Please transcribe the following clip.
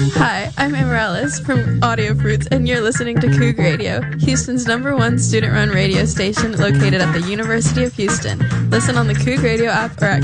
Hi, I'm Amaryllis from Audio Fruits, and you're listening to Coug Radio, Houston's #1 student-run radio station located at the University of Houston. Listen on the Coug Radio app or at